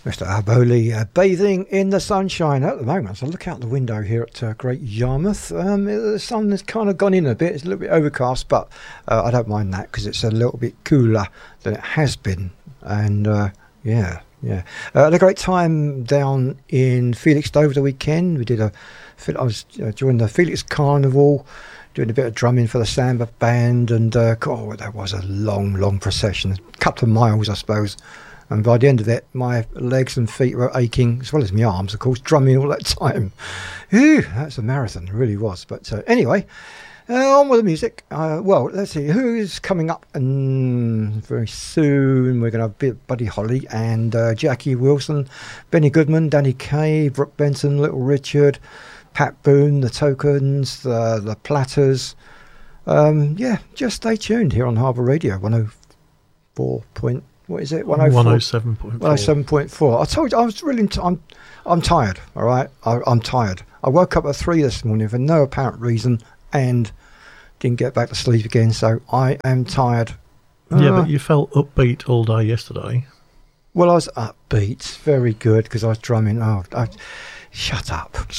Mr. Aboli bathing in the sunshine at the moment. So look out the window here at Great Yarmouth. The sun has kind of gone in a bit. It's a little bit overcast, but I don't mind that because it's a little bit cooler than it has been. And yeah. Had a great time down in Felixstowe over the weekend. I was during the Felix Carnival, doing a bit of drumming for the Samba band, and that was a long procession, a couple of miles, I suppose. And by the end of it, my legs and feet were aching, as well as my arms, of course, drumming all that time. Whew, that's a marathon, it really was. But anyway, on with the music. Well, let's see, who is coming up very soon? We're going to have Buddy Holly and Jackie Wilson, Benny Goodman, Danny Kaye, Brooke Benson, Little Richard, Pat Boone, The Tokens, the Platters. Just stay tuned here on Harbour Radio, 104. What is it? 107.4. 107.4. I told you, I was really... I'm tired, all right? I'm tired. I woke up at 3 this morning for no apparent reason and didn't get back to sleep again, so I am tired. Yeah, but you felt upbeat all day yesterday. Well, I was upbeat. Very good, because I was drumming. Shut up.